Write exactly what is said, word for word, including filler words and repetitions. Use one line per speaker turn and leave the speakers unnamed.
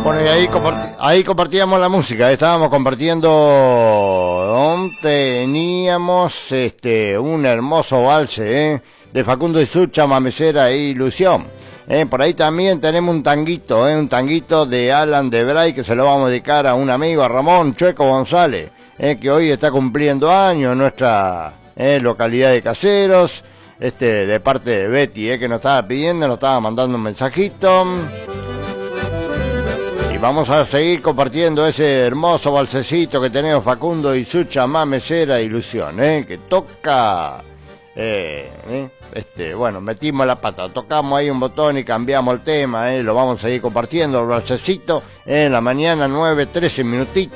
Bueno, y ahí, comparti ahí compartíamos la música, estábamos compartiendo, teníamos este un hermoso valse, ¿eh? De Facundo y Sucha, Mamecera e Ilusión. Eh, por ahí también tenemos un tanguito, eh, un tanguito de Alan de Bray, que se lo vamos a dedicar a un amigo, a Ramón Chueco González, eh, que hoy está cumpliendo años en nuestra eh, localidad de Caseros, este, de parte de Betty, eh, que nos estaba pidiendo, nos estaba mandando un mensajito. Y vamos a seguir compartiendo ese hermoso balsecito que tenemos Facundo y Sucha, Mamecera, Ilusión, eh, que toca... Eh, eh, este, bueno, metimos la pata, tocamos ahí un botón y cambiamos el tema, eh, lo vamos a seguir compartiendo, el balsecito, eh, en la mañana, nueve, trece minutitos.